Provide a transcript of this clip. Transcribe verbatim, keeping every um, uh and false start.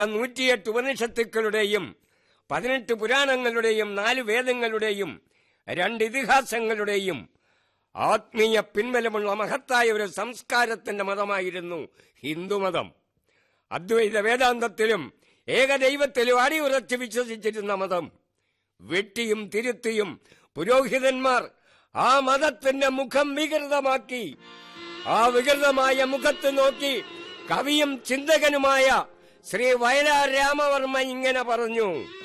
നൂറ്റിയെട്ട് ഉപനിഷത്തുക്കളുടെയും പതിനെട്ട് പുരാണങ്ങളുടെയും നാല് വേദങ്ങളുടെയും രണ്ട് ഇതിഹാസങ്ങളുടെയും ആത്മീയ പിൻബലമുള്ള മഹത്തായ ഒരു സംസ്കാരത്തിന്റെ മതമായിരുന്നു ഹിന്ദുമതം. അദ്വൈത വേദാന്തത്തിലും ഏകദൈവത്തിലും അടിയുറച്ച് വിശ്വസിച്ചിരുന്ന മതം. വെട്ടിയും തിരുത്തിയും പുരോഹിതന്മാർ ആ മതത്തിന്റെ മുഖം വികൃതമാക്കി. ആ വികൃതമായ മുഖത്ത് നോക്കി കവിയും ചിന്തകനുമായ ശ്രീ വയലാർ രാമവർമ്മ ഇങ്ങനെ പറഞ്ഞു: